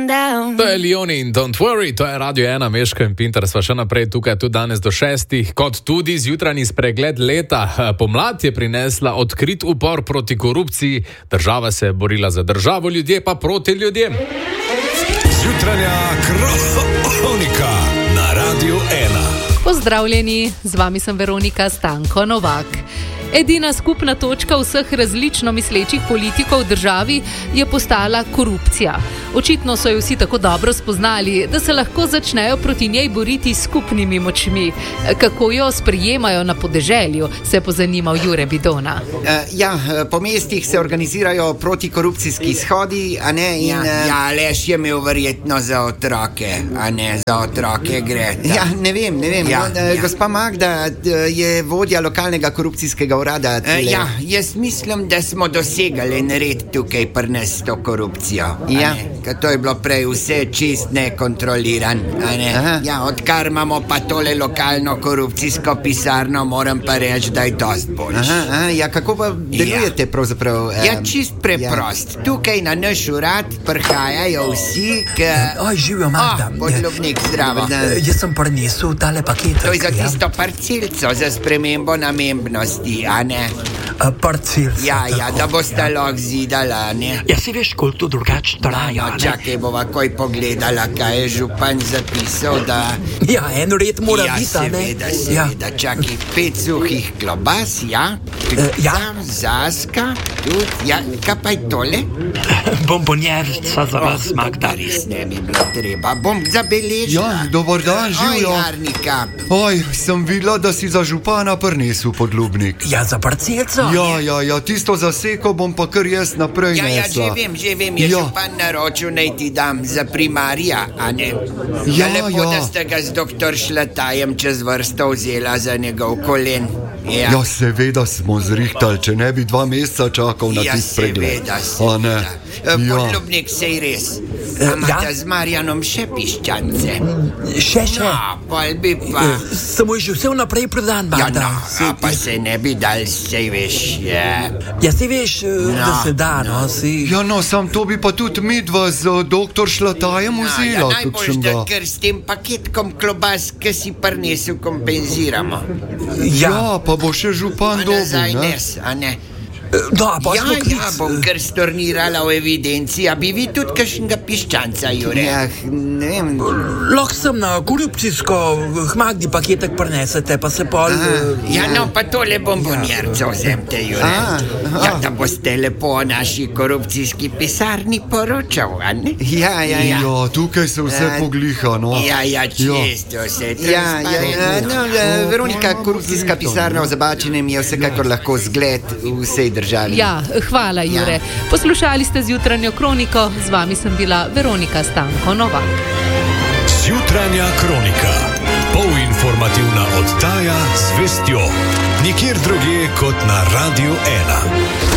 down. To je Leoni in Don't Worry, to je Radio 1, Meško in Pinter, sva še naprej tukaj, tudi danes do 6, kot tudi zjutrajni spregled leta. Pomlad je prinesla odkrit upor proti korupciji, država se je borila za državo, ljudje pa proti ljudem. Zjutranja kronika na Radio 1. Pozdravljeni, z vami sem Veronika Stanko Novak. Edina skupna točka vseh različno mislečih politikov v državi je postala korupcija. Očitno so jo vsi tako dobro spoznali, da se lahko začnejo proti njej boriti s skupnimi močmi. Kako jo sprejemajo na podeželju, se je pozanimal Jure Bidona. Po mestih se organizirajo protikorupcijski shodi, a ne? In, Aleš je imel verjetno za otroke, a ne za otroke gre. Ne vem. Gospa Magda je vodja lokalnega korupcijskega urada. Jaz mislim, da smo dosegali nared tukaj pri nas to korupcijo. Ker to je bilo prej vse čist nekontroliran. Odkar imamo pa tole lokalno korupcijsko pisarno, moram pa reči, da je dost boljš. Kako pa delujete pravzaprav? Čist preprost. Tukaj na naš urad prihajajo vsi, Živijo, Magda. Podlubnik, zdravo. Jaz sem prinesel tale paket. To je za tisto parcelco, za spremembo namembnosti, a ne? Parcelco. Da boste lahko zidala, ne? Si veš, koliko to drugače traja, ne? Čakaj, bova koj pogledala, kaj je župan zapisal, da... En red mora biti, a ne? Seveda, čakaj, 5 suhih klobas, zaska, tudi, kaj pa je tole? Bombonjerca za vas, Magda. Res ne mi bilo treba, bom zabeležila. Dobar dan, živijo. Arnika. Sem videla, da si za župana prinesel podlubnik. Za parcelco? Tisto zaseko bom pa kar jaz naprej nesla. Že vem, je župan naročil, naj ti dam za primarja, a ne? Lepo, da ste ga z doktor Šlatajem čez vrsto vzela za njegov kolen. Seveda smo zrihtali, če ne bi 2 meseca čakal na tist pregled. Seveda. Podlubnik, sej res. Imate z Marjanom še piščance? Še? Pol bi pa... Samo je že vse vnaprej predan, Magda. Pa se ne bi dal, sej veš. Sej veš, da se da, sam to bi pa tudi midva z doktor Šlatajem vzela. Najbolj, da ker s tem paketkom klobas, ki si prinesel, kompenziramo. Pa bo še župan dobil, ne? A ne? Bom kar stornirala v evidenci. A bi vi tudi kakšnega piščanca, Jure? Ne vem. Lahko sem na korupcijsko Magdi paketek prinesete, pa se pol... pa tole bombonjerco vzemte, Jure. Da boste lepo o naši korupcijski pisarni poročal, a ne? Tukaj se vse pogliha, no. Čisto vse. Veronika, korupcijska pisarna v Zabačenem je vsekakor lahko zgled vsej državi. Hvala, Jure. Poslušali ste zjutranjo kroniko, z vami sem bila Veronika Stanko Novak. Zjutranja kronika. Polinformativna oddaja z vestjo. Nikjer drugje kot na Radio 1.